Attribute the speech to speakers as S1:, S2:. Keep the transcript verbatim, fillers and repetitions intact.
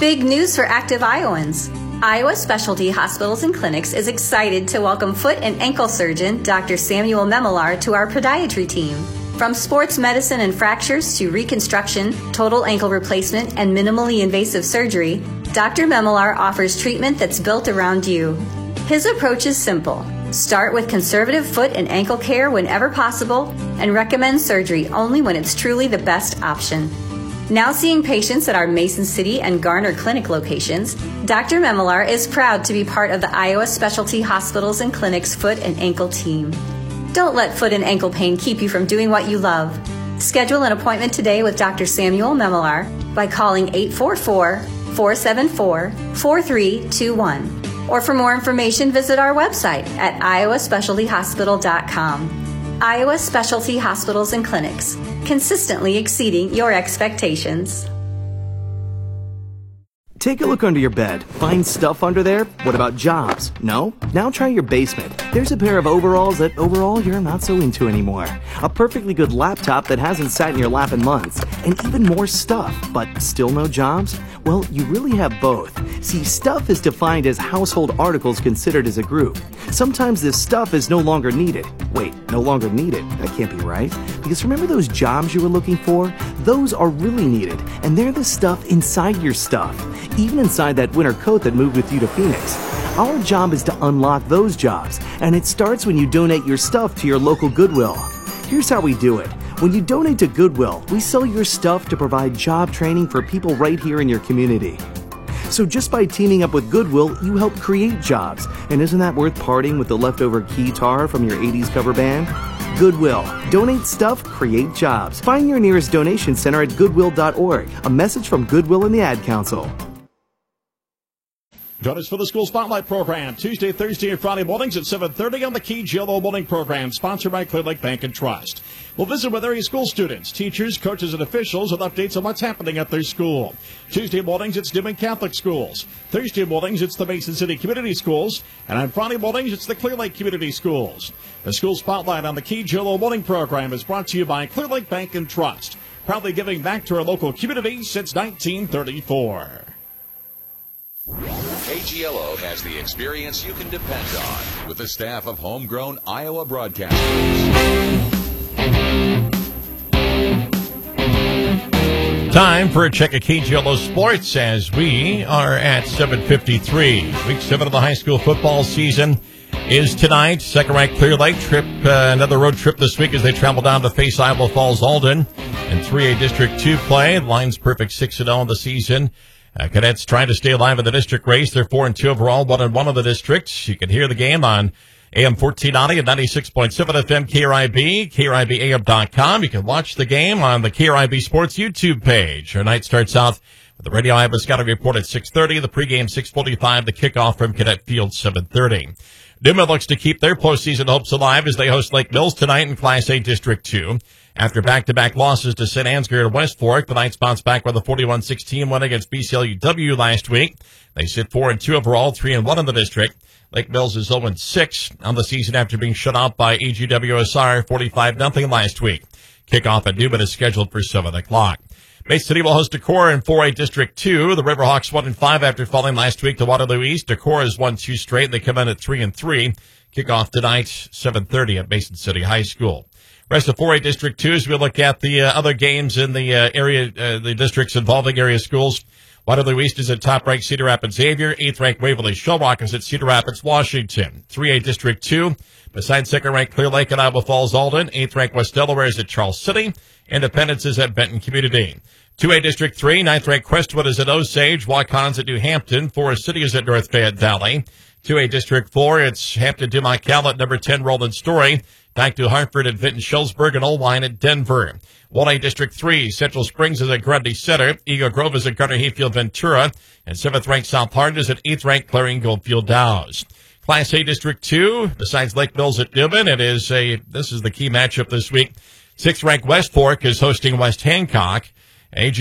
S1: Big news for active Iowans. Iowa Specialty Hospitals and Clinics is excited to welcome foot and ankle surgeon Doctor Samuel Memelar to our podiatry team. From sports medicine and fractures to reconstruction, total ankle replacement, and minimally invasive surgery, Doctor Memelar offers treatment that's built around you. His approach is simple. Start with conservative foot and ankle care whenever possible and recommend surgery only when it's truly the best option. Now seeing patients at our Mason City and Garner Clinic locations, Doctor Memelar is proud to be part of the Iowa Specialty Hospitals and Clinics foot and ankle team. Don't let foot and ankle pain keep you from doing what you love. Schedule an appointment today with Doctor Samuel Memelar by calling eight four four, four seven four, four three two one. Or for more information, visit our website at iowa specialty hospital dot com. Iowa Specialty Hospitals and Clinics, consistently exceeding your expectations.
S2: Take a look under your bed. Find stuff under there? What about jobs? No? Now try your basement. There's a pair of overalls that overall you're not so into anymore. A perfectly good laptop that hasn't sat in your lap in months. And even more stuff, but still no jobs? Well, you really have both. See, stuff is defined as household articles considered as a group. Sometimes this stuff is no longer needed. Wait, no longer needed? That can't be right. Because remember those jobs you were looking for? Those are really needed, and they're the stuff inside your stuff. Even inside that winter coat that moved with you to Phoenix. Our job is to unlock those jobs, and it starts when you donate your stuff to your local Goodwill. Here's how we do it. When you donate to Goodwill, we sell your stuff to provide job training for people right here in your community. So just by teaming up with Goodwill, you help create jobs. And isn't that worth parting with the leftover guitar from your eighties cover band? Goodwill. Donate stuff, create jobs. Find your nearest donation center at goodwill dot org. A message from Goodwill and the Ad Council.
S3: Join us for the School Spotlight program Tuesday, Thursday, and Friday mornings at seven thirty on the Key G L O Morning Program, sponsored by Clear Lake Bank and Trust. We'll visit with area school students, teachers, coaches, and officials with updates on what's happening at their school. Tuesday mornings, it's Newman Catholic Schools. Thursday mornings, it's the Mason City Community Schools. And on Friday mornings, it's the Clear Lake Community Schools. The School Spotlight on the Key G L O Morning Program is brought to you by Clear Lake Bank and Trust, proudly giving back to our local community since nineteen thirty-four.
S4: K G L O has the experience you can depend on with the staff of homegrown Iowa broadcasters.
S5: Time for a check of K G L O Sports as we are at seven fifty-three. Week seven of the high school football season is tonight. Second-ranked Clear Lake trip, uh, another road trip this week as they travel down to face Iowa Falls Alden in three A District two play. The line's perfect six and oh in the season. Uh, Cadets trying to stay alive in the district race. They're four and two overall, one and one of the districts. You can hear the game on A M fourteen ninety and ninety-six point seven F M K R I B, K R I B A M dot com. You can watch the game on the K R I B Sports YouTube page. Our night starts out with the Radio Iowa Scouting Report at six thirty, the pregame six forty-five, the kickoff from Cadet Field seven thirty. Newman looks to keep their postseason hopes alive as they host Lake Mills tonight in Class A District two. After back-to-back losses to Saint Ansgar and West Fork, the Knights bounce back with a forty-one sixteen win against B C L U W last week. They sit four and two overall, three and one in the district. Lake Mills is oh and six on the season after being shut out by E G W S R forty-five nothing last week. Kickoff at Newman is scheduled for seven o'clock. Mason City will host Decorah in four A District two. The Riverhawks one and five after falling last week to Waterloo East. Decorah has won two straight. They come in at three and three. Kickoff tonight, seven thirty at Mason City High School. Rest of four A District two as we look at the uh, other games in the uh, area, uh, the districts involving area schools. Waterloo East is at top-ranked Cedar Rapids Xavier. eighth-ranked Waverly Shellrock is at Cedar Rapids, Washington. three A District two, besides second-ranked Clear Lake and Iowa Falls Alden. eighth-ranked West Delaware is at Charles City. Independence is at Benton Community. two A District three, ninth-ranked Crestwood is at Osage. Wacon's at New Hampton. Forest City is at North Fayette Valley. two A District four, it's Hampton Dumont Cal at number ten, Roland Story. Back to Hartford at Vinton Schulzberg and Oldline at Denver. one A District three, Central Springs is at Grundy Center. Eagle Grove is at Garner Hayfield Ventura. And seventh-ranked South Hardin is at eighth-ranked Clarion Goldfield Dow's. Class A District two, besides Lake Mills at Newman, it is a, this is the key matchup this week. sixth-ranked West Fork is hosting West Hancock. A G